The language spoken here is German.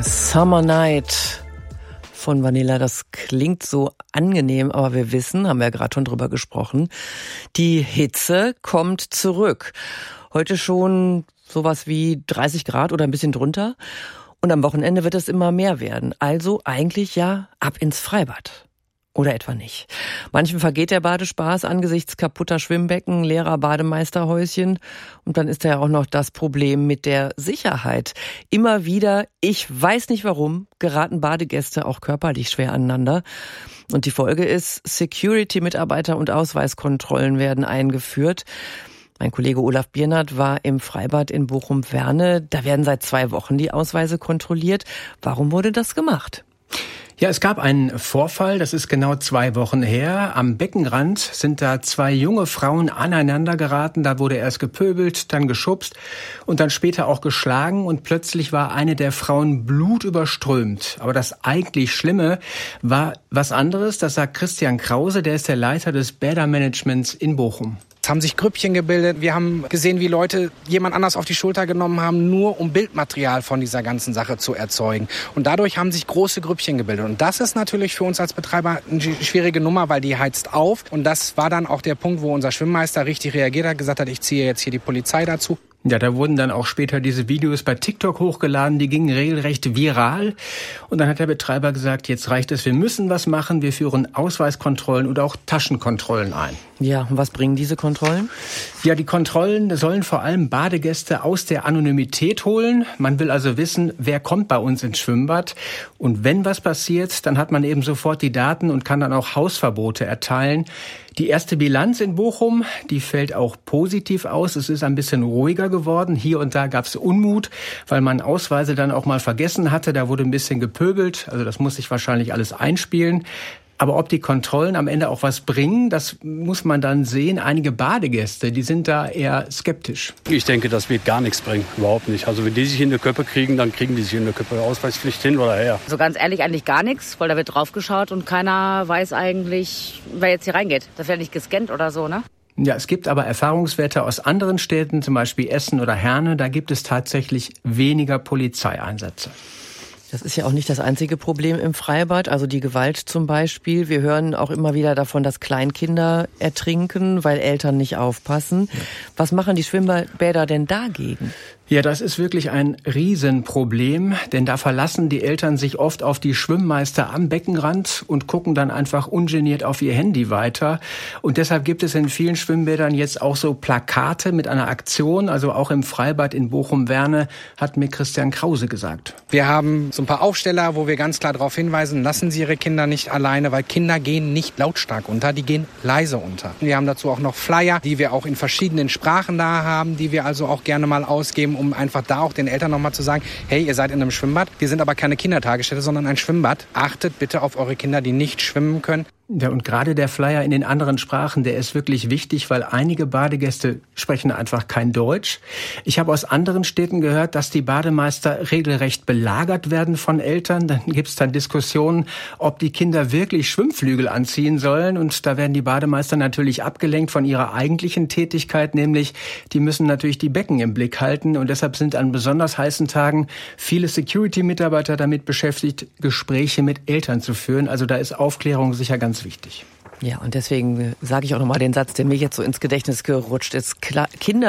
Summer Night von Vanilla, das klingt so angenehm, aber wir wissen, haben wir ja gerade schon drüber gesprochen, die Hitze kommt zurück. Heute schon sowas wie 30 Grad oder ein bisschen drunter und am Wochenende wird es immer mehr werden. Also eigentlich ja ab ins Freibad. Oder etwa nicht. Manchen vergeht der Badespaß angesichts kaputter Schwimmbecken, leerer Bademeisterhäuschen. Und dann ist da ja auch noch das Problem mit der Sicherheit. Immer wieder, ich weiß nicht warum, geraten Badegäste auch körperlich schwer aneinander. Und die Folge ist, Security-Mitarbeiter und Ausweiskontrollen werden eingeführt. Mein Kollege Olaf Biernert war im Freibad in Bochum-Werne. Da werden seit 2 Wochen die Ausweise kontrolliert. Warum wurde das gemacht? Ja, es gab einen Vorfall, das ist genau 2 Wochen her. Am Beckenrand sind da 2 junge Frauen aneinander geraten. Da wurde erst gepöbelt, dann geschubst und dann später auch geschlagen. Und plötzlich war eine der Frauen blutüberströmt. Aber das eigentlich Schlimme war was anderes. Das sagt Christian Krause, der ist der Leiter des Bädermanagements in Bochum. Es haben sich Grüppchen gebildet. Wir haben gesehen, wie Leute jemand anders auf die Schulter genommen haben, nur um Bildmaterial von dieser ganzen Sache zu erzeugen. Und dadurch haben sich große Grüppchen gebildet. Und das ist natürlich für uns als Betreiber eine schwierige Nummer, weil die heizt auf. Und das war dann auch der Punkt, wo unser Schwimmmeister richtig reagiert hat, gesagt hat, ich ziehe jetzt hier die Polizei dazu. Ja, da wurden dann auch später diese Videos bei TikTok hochgeladen, die gingen regelrecht viral. Und dann hat der Betreiber gesagt, jetzt reicht es, wir müssen was machen, wir führen Ausweiskontrollen und auch Taschenkontrollen ein. Ja, und was bringen diese Kontrollen? Ja, die Kontrollen sollen vor allem Badegäste aus der Anonymität holen. Man will also wissen, wer kommt bei uns ins Schwimmbad. Und wenn was passiert, dann hat man eben sofort die Daten und kann dann auch Hausverbote erteilen. Die erste Bilanz in Bochum, die fällt auch positiv aus. Es ist ein bisschen ruhiger geworden. Hier und da gab es Unmut, weil man Ausweise dann auch mal vergessen hatte. Da wurde ein bisschen gepöbelt. Also das muss sich wahrscheinlich alles einspielen. Aber ob die Kontrollen am Ende auch was bringen, das muss man dann sehen. Einige Badegäste, die sind da eher skeptisch. Ich denke, das wird gar nichts bringen, überhaupt nicht. Also wenn die sich in der Köppe kriegen, dann kriegen die sich in der Köppe Ausweispflicht hin oder her. So ganz ehrlich, eigentlich gar nichts, weil da wird draufgeschaut und keiner weiß eigentlich, wer jetzt hier reingeht. Das wird ja nicht gescannt oder so, ne? Ja, es gibt aber Erfahrungswerte aus anderen Städten, zum Beispiel Essen oder Herne. Da gibt es tatsächlich weniger Polizeieinsätze. Das ist ja auch nicht das einzige Problem im Freibad, also die Gewalt zum Beispiel. Wir hören auch immer wieder davon, dass Kleinkinder ertrinken, weil Eltern nicht aufpassen. Ja. Was machen die Schwimmbäder denn dagegen? Ja, das ist wirklich ein Riesenproblem, denn da verlassen die Eltern sich oft auf die Schwimmmeister am Beckenrand und gucken dann einfach ungeniert auf ihr Handy weiter. Und deshalb gibt es in vielen Schwimmbädern jetzt auch so Plakate mit einer Aktion, also auch im Freibad in Bochum-Werne, hat mir Christian Krause gesagt. Wir haben so ein paar Aufsteller, wo wir ganz klar darauf hinweisen, lassen Sie Ihre Kinder nicht alleine, weil Kinder gehen nicht lautstark unter, die gehen leise unter. Wir haben dazu auch noch Flyer, die wir auch in verschiedenen Sprachen da haben, die wir also auch gerne mal ausgeben, um einfach da auch den Eltern nochmal zu sagen, hey, ihr seid in einem Schwimmbad, wir sind aber keine Kindertagesstätte, sondern ein Schwimmbad. Achtet bitte auf eure Kinder, die nicht schwimmen können. Ja, und gerade der Flyer in den anderen Sprachen, der ist wirklich wichtig, weil einige Badegäste sprechen einfach kein Deutsch. Ich habe aus anderen Städten gehört, dass die Bademeister regelrecht belagert werden von Eltern. Dann gibt's dann Diskussionen, ob die Kinder wirklich Schwimmflügel anziehen sollen. Und da werden die Bademeister natürlich abgelenkt von ihrer eigentlichen Tätigkeit, nämlich die müssen natürlich die Becken im Blick halten. Und deshalb sind an besonders heißen Tagen viele Security-Mitarbeiter damit beschäftigt, Gespräche mit Eltern zu führen. Also da ist Aufklärung sicher ganz wichtig. Ja, und deswegen sage ich auch nochmal den Satz, der mir jetzt so ins Gedächtnis gerutscht ist. Kinder